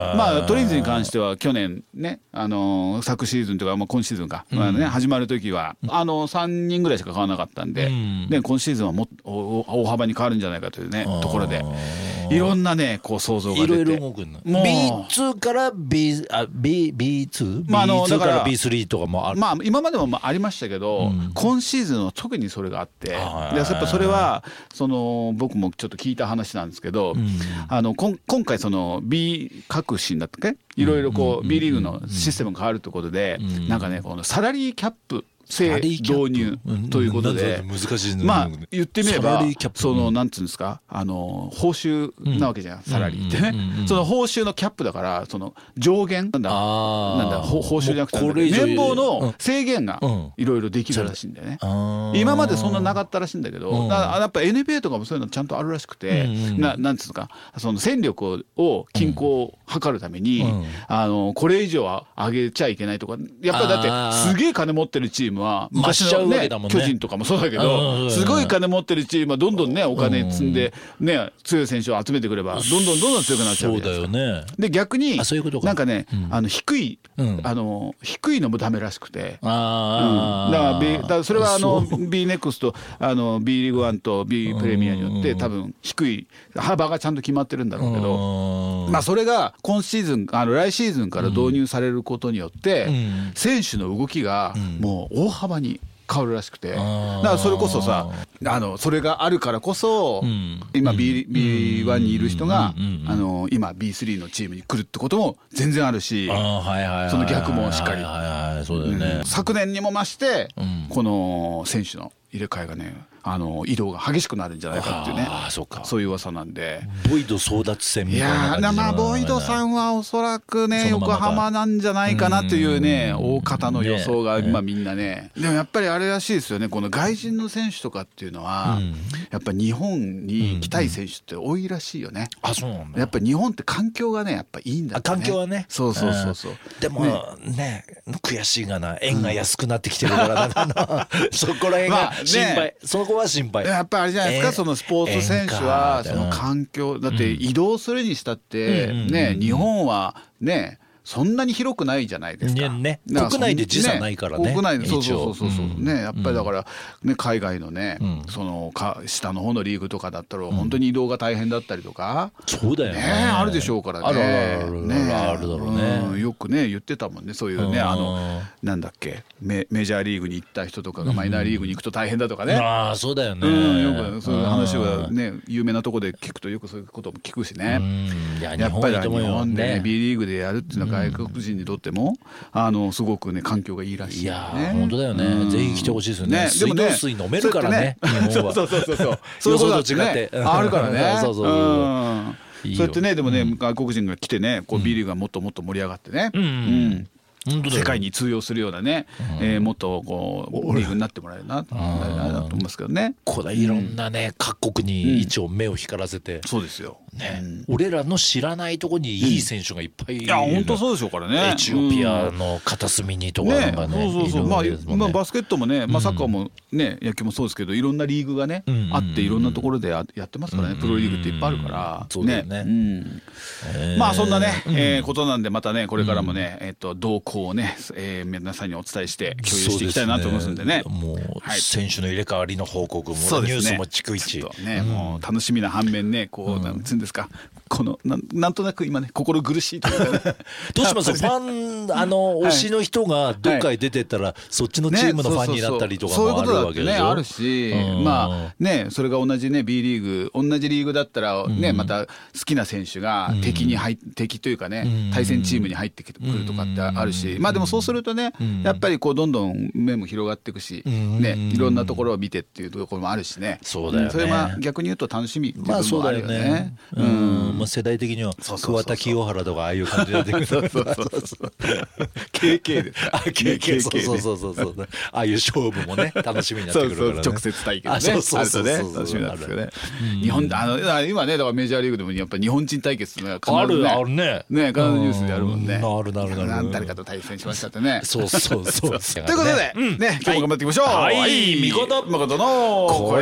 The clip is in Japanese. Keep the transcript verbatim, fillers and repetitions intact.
まあトリンズに関しては去年ね、あのー、昨シーズンというか、まあ、今シーズンか、うんまあね、始まる時はあのさんにんぐらいしか変わらなかったんで、うん、で今シーズンはもっと大幅に変わるんじゃないかというねところでいろんなねこう想像が出ていろいろ動くの ビーツー から B あ B ビーツーまあ、あのビーツー から ビースリー とかもある。 まあ今までもまあありましたけど、うん、今シーズンは特にそれがあって、でやっぱそれはその僕もちょっと聞いた話なんですけど、うん、あのこん今回その B 革新だったっけいろいろこう B リーグのシステムが変わるということで、なんかねこのサラリーキャップ制導入ということで、 難しいね、 まあ言ってみればそのなんていうんですか、あの報酬なわけじゃん、サラリーってね、その報酬のキャップだからその上限なんだなんだ報酬じゃなくて年俸の制限がいろいろできるらしいんだよね。今までそんななかったらしいんだけど、やっぱ エヌビーエー とかもそういうのちゃんとあるらしくて、ななんていうんですか、その戦力を均衡を図るためにあのこれ以上は上げちゃいけないとか、やっぱりだってすげえ金持ってるチームは昔のね巨人とかもそうだけど、すごい金持ってるチームはどんどんねお金積んでね強い選手を集めてくればどんどんどんどん強くなっちゃうわけですから。そうだよね。で逆になんかねあの低いあの低いのもダメらしくて、だから B だからそれはあの B ネクストあの B リーグワンと B プレミアによって多分低い幅がちゃんと決まってるんだろうけど、まあそれが今シーズンあの来シーズンから導入されることによって選手の動きがもう大幅に変わるらしくて、だからそれこそさあのそれがあるからこそ今 B ワンにいる人があの今 ビースリー のチームに来るってことも全然あるし、その逆もしっかり昨年にも増してこの選手の入れ替えがねあの移動が激しくなるんじゃないかっていうね、あそうかそういう噂なんで、 ボイド争奪戦みたいな感じ。 いやまあボイドさんはおそらくね横浜なんじゃないかなというね大方の予想が今みんなね。でもやっぱりあれらしいですよね、この外人の選手とかっていうのはやっぱ日本に来たい選手って多いらしいよね。 あそうなんだ。 やっぱ日本って環境がねやっぱいいんだってね。 環境はね。 そうそうそうそう。 でもね悔しいがな円が安くなってきてるからなそこら辺が心配。そこは心配。 やっぱりあれじゃないですか、そのスポーツ選手はその環境だって移動するにしたってね日本はねそんなに広くないじゃないですか。 ね、国内で時差ないからね。 国内でそうそうそうそう、うん、ねやっぱりだからね海外のね、うん、そのか下の方のリーグとかだったら本当に移動が大変だったりとか、 うん、そうだよね、 あるでしょうからね。 あるあるある、ね、あるだろうね、 うん、よくね言ってたもんねそういうね、あのなんだっけ メ, メジャーリーグに行った人とかがマイナーリーグに行くと大変だとかね、 うん、ああそうだよね、 うん、よくそういう話はね有名なとこで聞くとよくそういうことも聞くしね、うん、いややっぱり日本で、ね、B リーグでやるっていうのは外国人にとってもあのすごくね環境がいいらしい、ね、いや本当だよね、うん、ぜひ来てほしいですよね。水道水飲めるからね、日本は。 そうそうそうそうそういうことと違って、 ね、あるからねそうそうそう、うんそうやってねでもね、うん、外国人が来てねこう B リーグがもっともっと盛り上がってね、うんうんうん、世界に通用するようなね、うんえー、もっとこうリーグになってもらえるなと思いますけどね。 これいろんなね、うん、各国に一応目を光らせて、 うん、そうですよ、 ねうん、俺らの知らないところにいい選手がいっぱいいる、 いや本当そうでしょうからね。 エチオピアの片隅にとかなんかね、 ねそうそうそう、まあ、まあバスケットもね、まあ、サッカーもね野球もそうですけどいろんなリーグがね、うん、あっていろんなところでやってますからね、うん、プロリーグっていっぱいあるから、うん、 そうだよね、 うんえー、まあそんなね、えー、ことなんでまたねこれからもね、うん、えっと動向をね、えー皆さんにお伝えして共有していきたいなと思いますんでね。 もう選手の入れ替わりの報告も、ね、ニュースも逐一ね、うん、もう楽しみな反面ねこう、うん、なんつうんですかこの な, なんとなく今ね心苦しいというか、ね、 どうします、ね、ファンあの推しの人がどっかへ出てったら、はい、そっちのチームのファンになったりとかもあるわけでしょ。そういうことだってねあるし、うん、まあねそれが同じね B リーグ同じリーグだったらね、うん、また好きな選手が敵に入、うん、敵というかね対戦チームに入ってくるとかってあるし、まあでもそうするとね、うん、やっぱりこうどんどん目も広がっていくし、うんね、いろんなところを見てっていうところもあるしね。 そうだよね、 それは逆に言うと楽しみっていうのもあるよね。 まあそうだよね、うんまあ、世代的には桑田清原とかああいう感じになってくるそうそうそうそうケーケー ですか。 ケーケー そうそうそうそうそうああいう勝負もね楽しみになってくるからね。 そうそう直接対決ねそうそうそうそうあるとね楽しみなんですよね。日本あの今ねだからメジャーリーグでもやっぱ日本人対決が必ずねあるあるねね必ずニュースであるもんね。 なるなるなる誰かと対戦しましたってね。 そうそうそうということでね今日も頑張っていきましょう。 はい、みこと誠のこれ